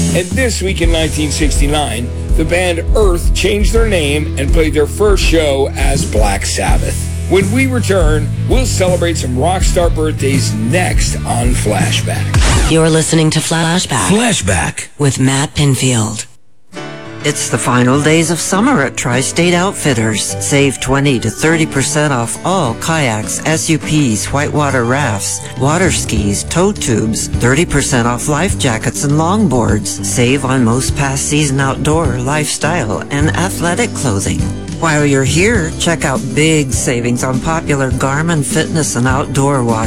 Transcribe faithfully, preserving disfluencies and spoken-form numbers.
And this week in nineteen sixty-nine, the band Earth changed their name and played their first show as Black Sabbath. When we return, we'll celebrate some rock star birthdays next on Flashback. You're listening to Flashback. Flashback with Matt Pinfield. It's the final days of summer at Tri-State Outfitters. Save twenty to thirty percent off all kayaks, S U Ps, whitewater rafts, water skis, tow tubes, thirty percent off life jackets and longboards. Save on most past season outdoor, lifestyle, and athletic clothing. While you're here, check out big savings on popular Garmin fitness and outdoor watches.